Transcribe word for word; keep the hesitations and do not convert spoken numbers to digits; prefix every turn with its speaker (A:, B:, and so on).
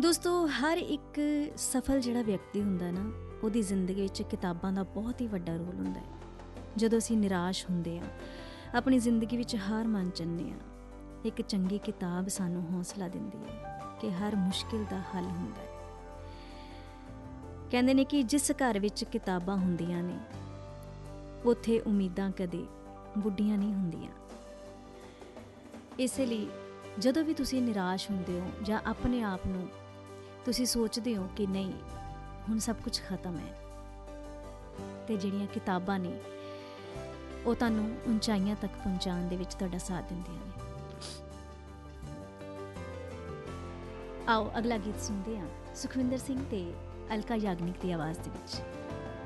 A: ਦੋਸਤੋ, ਹਰ ਇੱਕ ਸਫਲ ਜਿਹੜਾ ਵਿਅਕਤੀ ਹੁੰਦਾ ਨਾ, ਉਹਦੀ ਜ਼ਿੰਦਗੀ ਵਿੱਚ ਕਿਤਾਬਾਂ ਦਾ ਬਹੁਤ ਹੀ ਵੱਡਾ ਰੋਲ ਹੁੰਦਾ ਹੈ। ਜਦੋਂ ਅਸੀਂ ਨਿਰਾਸ਼ ਹੁੰਦੇ ਹਾਂ, ਆਪਣੀ ਜ਼ਿੰਦਗੀ ਵਿੱਚ ਹਾਰ ਮੰਨ ਜਾਂਦੇ ਹਾਂ, ਇੱਕ ਚੰਗੀ ਕਿਤਾਬ ਸਾਨੂੰ ਹੌਸਲਾ ਦਿੰਦੀ ਹੈ ਕਿ ਹਰ ਮੁਸ਼ਕਿਲ ਦਾ ਹੱਲ ਹੁੰਦਾ ਹੈ। ਕਹਿੰਦੇ ਨੇ ਕਿ ਜਿਸ ਘਰ ਵਿੱਚ ਕਿਤਾਬਾਂ ਹੁੰਦੀਆਂ ਨੇ, ਉੱਥੇ ਉਮੀਦਾਂ ਕਦੇ ਬੁੱਢੀਆਂ ਨਹੀਂ ਹੁੰਦੀਆਂ। ਇਸੇ ਲਈ ਜਦੋਂ ਵੀ ਤੁਸੀਂ ਨਿਰਾਸ਼ ਹੁੰਦੇ ਹੋ ਜਾਂ ਆਪਣੇ ਆਪ ਨੂੰ ਤੁਸੀਂ ਸੋਚਦੇ ਹੋ ਕਿ ਨਹੀਂ, ਹੁਣ ਸਭ ਕੁਝ ਖਤਮ ਹੈ, ਅਤੇ ਜਿਹੜੀਆਂ ਕਿਤਾਬਾਂ ਨੇ ਉਹ ਤੁਹਾਨੂੰ ਉਚਾਈਆਂ ਤੱਕ ਪਹੁੰਚਾਉਣ ਦੇ ਵਿੱਚ ਤੁਹਾਡਾ ਸਾਥ ਦਿੰਦੀਆਂ ਨੇ। ਆਓ ਅਗਲਾ ਗੀਤ ਸੁਣਦੇ ਹਾਂ ਸੁਖਵਿੰਦਰ ਸਿੰਘ ਤੇ ਅਲਕਾ ਯਾਗਨਿਕ ਦੀ ਆਵਾਜ਼ ਦੇ ਵਿੱਚ।